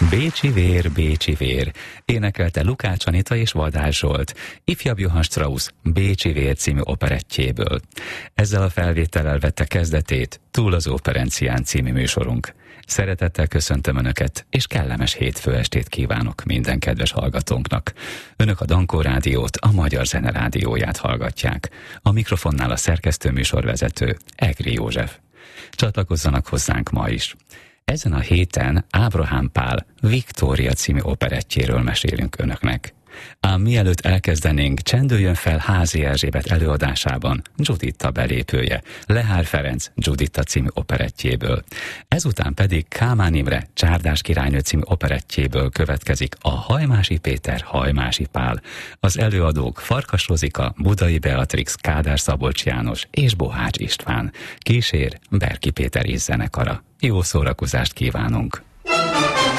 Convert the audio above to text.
Bécsi vér, énekelte Lukács Anita és Vadás Zsolt, ifjabb Johann Strauss Bécsi vér című operettjéből. Ezzel a felvétellel vette kezdetét Túl az Operencián című műsorunk. Szeretettel köszöntöm Önöket, és kellemes hétfő estét kívánok minden kedves hallgatónknak. Önök a Dankó Rádiót, a Magyar Zene Rádióját hallgatják. A mikrofonnál a szerkesztő műsorvezető, Egri József. Csatlakozzanak hozzánk ma is. Ezen a héten Ábrahám Pál Viktória című operettjéről mesélünk Önöknek. Ám mielőtt elkezdenénk, csendüljön fel Házi Erzsébet előadásában Giuditta belépője, Lehár Ferenc Giuditta című operettjéből. Ezután pedig Kálmán Imre Csárdás királynő című operettjéből következik a Hajmási Péter, Hajmási Pál. Az előadók Farkas Rozika, Budai Beatrix, Kádár Szabolcs János és Bohács István. Kísér Berki Péter zenekara. Jó szórakozást kívánunk!